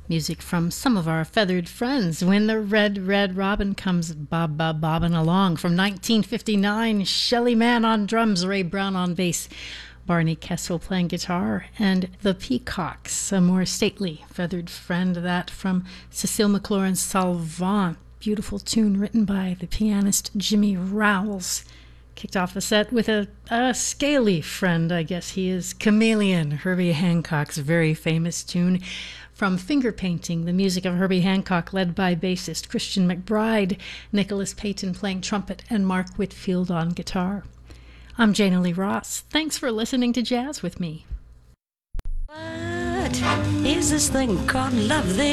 Music from some of our feathered friends. When the Red, Red Robin Comes Bobbing Along from 1959. Shelly Manne on drums, Ray Brown on bass, Barney Kessel playing guitar, and the Peacocks, a more stately feathered friend. That from Cecile McLaurin Salvant. Beautiful tune written by the pianist Jimmy Rowles. Kicked off the set with a scaly friend, I guess he is, Chameleon, Herbie Hancock's very famous tune from Finger Painting, the music of Herbie Hancock, led by bassist Christian McBride, Nicholas Payton playing trumpet, and Mark Whitfield on guitar. I'm Jana Lee Ross. Thanks for listening to Jazz with me. What is this thing called love?